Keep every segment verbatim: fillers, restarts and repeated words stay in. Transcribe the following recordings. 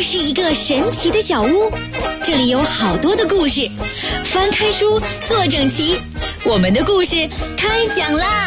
是一个神奇的小屋，这里有好多的故事，翻开书，坐整齐，我们的故事开讲啦！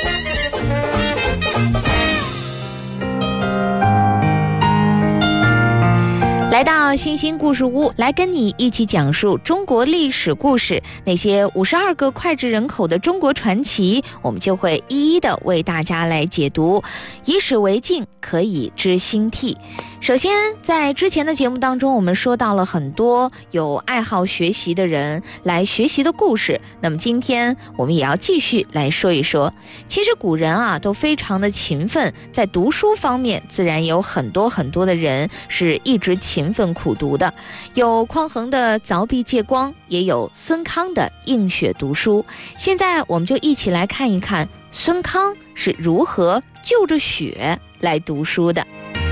来到星星故事屋，来跟你一起讲述中国历史故事，那些五十二个脍炙人口的中国传奇，我们就会一一的为大家来解读。以史为镜，可以知兴替。首先，在之前的节目当中，我们说到了很多有爱好学习的人来学习的故事。那么今天我们也要继续来说一说，其实古人啊都非常的勤奋，在读书方面自然有很多很多的人是一直勤奋苦读的，有匡衡的凿壁借光，也有孙康的映雪读书。现在我们就一起来看一看孙康是如何就着雪来读书的。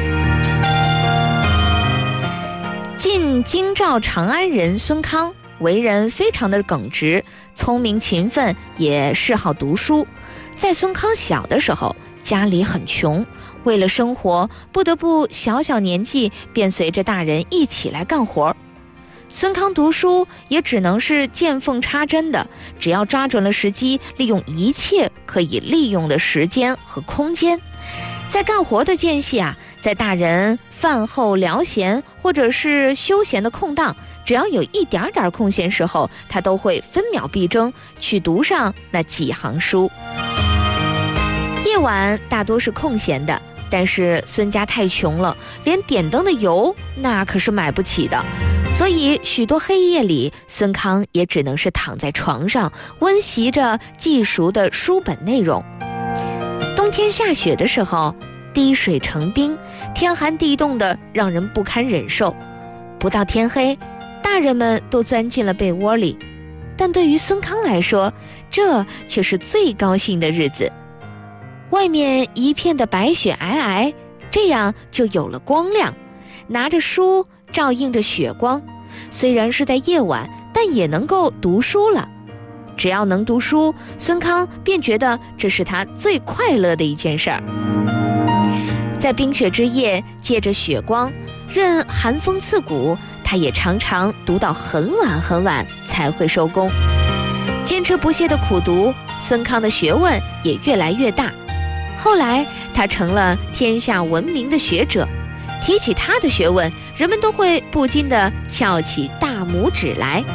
晋京兆长安人孙康，为人非常的耿直，聪明勤奋，也嗜好读书。在孙康小的时候，家里很穷，为了生活，不得不小小年纪便随着大人一起来干活。孙康读书也只能是见缝插针的，只要抓准了时机，利用一切可以利用的时间和空间。在干活的间隙啊，在大人饭后聊闲或者是休闲的空档，只要有一点点空闲时候，他都会分秒必争去读上那几行书。夜晚大多是空闲的，但是孙家太穷了，连点灯的油那可是买不起的，所以许多黑夜里，孙康也只能是躺在床上温习着记熟的书本内容。冬天下雪的时候，滴水成冰，天寒地冻的让人不堪忍受。不到天黑，大人们都钻进了被窝里，但对于孙康来说，这却是最高兴的日子。外面一片的白雪皑皑，这样就有了光亮，拿着书照映着雪光，虽然是在夜晚，但也能够读书了。只要能读书，孙康便觉得这是他最快乐的一件事儿。在冰雪之夜，借着雪光，任寒风刺骨，他也常常读到很晚很晚才会收工。坚持不懈的苦读，孙康的学问也越来越大。后来他成了天下闻名的学者，提起他的学问，人们都会不禁地翘起大拇指来。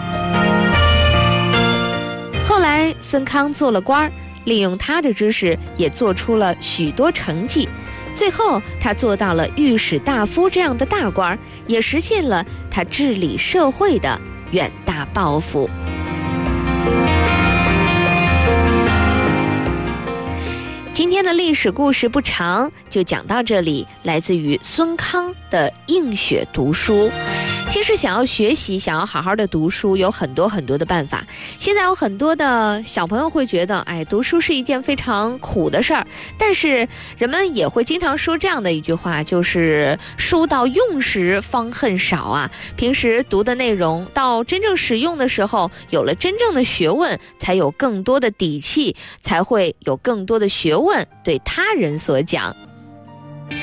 后来孙康做了官，利用他的知识也做出了许多成绩，最后他做到了御史大夫这样的大官，也实现了他治理社会的远大抱负。今天的历史故事不长，就讲到这里，来自于孙康的映雪读书。其实想要学习，想要好好的读书，有很多很多的办法。现在有很多的小朋友会觉得，哎，读书是一件非常苦的事儿，但是人们也会经常说这样的一句话，就是书到用时方恨少啊。平时读的内容到真正使用的时候，有了真正的学问，才有更多的底气，才会有更多的学问对他人所讲。